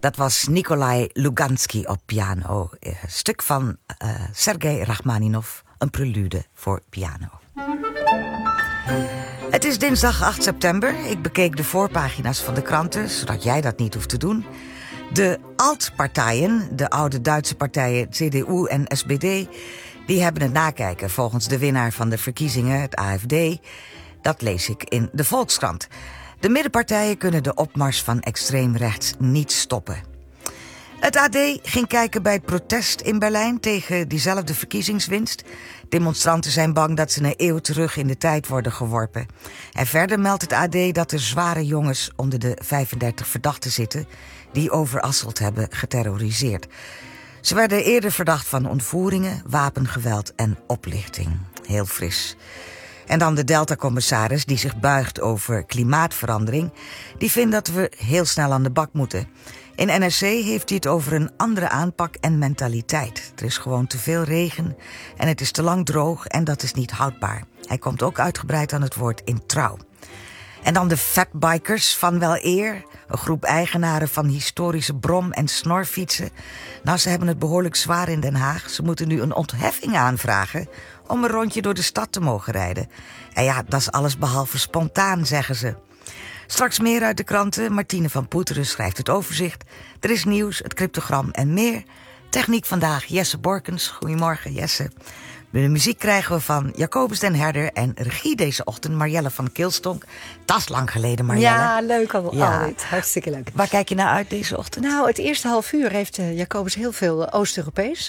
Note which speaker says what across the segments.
Speaker 1: Dat was Nikolai Lugansky op piano. Een stuk van Sergei Rachmaninov, een prelude voor piano. Het is dinsdag 8 september. Ik bekeek de voorpagina's van de kranten, zodat jij dat niet hoeft te doen. De Alt-partijen, de oude Duitse partijen CDU en SPD... die hebben het nakijken volgens de winnaar van de verkiezingen, het AfD. Dat lees ik in de Volkskrant. De middenpartijen kunnen de opmars van extreem rechts niet stoppen. Het AD ging kijken bij het protest in Berlijn tegen diezelfde verkiezingswinst. Demonstranten zijn bang dat ze een eeuw terug in de tijd worden geworpen. En verder meldt het AD dat er zware jongens onder de 35 verdachten zitten die Overasselt hebben geterroriseerd. Ze werden eerder verdacht van ontvoeringen, wapengeweld en oplichting. Heel fris. En dan de Delta-commissaris die zich buigt over klimaatverandering. Die vindt dat we heel snel aan de bak moeten. In NRC heeft hij het over een andere aanpak en mentaliteit. Er is gewoon te veel regen en het is te lang droog en dat is niet houdbaar. Hij komt ook uitgebreid aan het woord in Trouw. En dan de fatbikers van wel eer. Een groep eigenaren van historische brom- en snorfietsen. Nou, ze hebben het behoorlijk zwaar in Den Haag. Ze moeten nu een ontheffing aanvragen om een rondje door de stad te mogen rijden. En ja, dat is alles behalve spontaan, zeggen ze. Straks meer uit de kranten. Martine van Poeteren schrijft het overzicht. Er is nieuws, het cryptogram en meer. Techniek vandaag, Jesse Borkens. Goedemorgen, Jesse. De muziek krijgen we van Jacobus den Herder en regie deze ochtend Marjelle van Kilstonk. Dat is lang geleden, Marjelle.
Speaker 2: Ja, leuk altijd. Hartstikke leuk.
Speaker 1: Waar kijk je naar uit deze ochtend?
Speaker 2: Nou, het eerste half uur heeft Jacobus heel veel Oost-Europees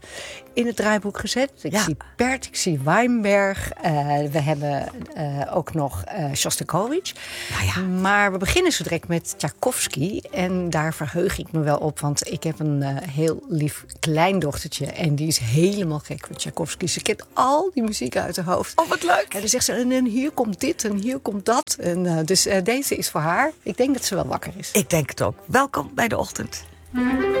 Speaker 2: in het draaiboek gezet. Ik zie Bert, ik zie Weinberg. We hebben ook nog Shostakovich.
Speaker 1: Ja.
Speaker 2: Maar we beginnen zo direct met Tchaikovsky. En daar verheug ik me wel op, want ik heb een heel lief kleindochtertje. En die is helemaal gek van Tchaikovsky. Ze kent al die muziek uit haar hoofd.
Speaker 1: Oh, wat leuk.
Speaker 2: En dan zegt ze, en hier komt dit en hier komt dat. En dus deze is voor haar. Ik denk dat ze wel wakker is.
Speaker 1: Ik denk het ook. Welkom bij de ochtend.